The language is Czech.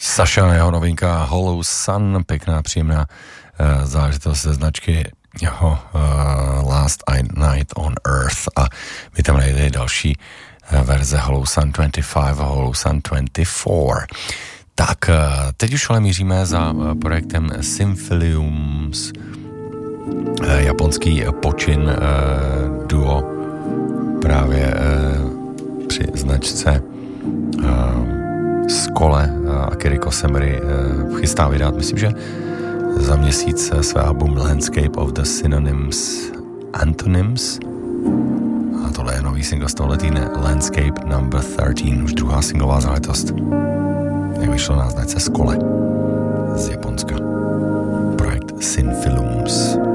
Saša, jeho novinka Hollow Sun, pěkná, příjemná záležitost ze značky jeho Last Night on Earth a vy tam najdete další verze Hollow Sun 25 a Hollow Sun 24. Tak, teď už ale míříme za projektem Symphiliums, japonský počin duo právě při značce Skole a Kiriko Semry chystá vydat, myslím, že za měsíc své album Landscape of the Synonyms Antonyms a tohle je nový single z tohle týdne Landscape number 13, už druhá singlová záležitost, jak vyšlo na značce Skole z Japonska, projekt Symphiliums.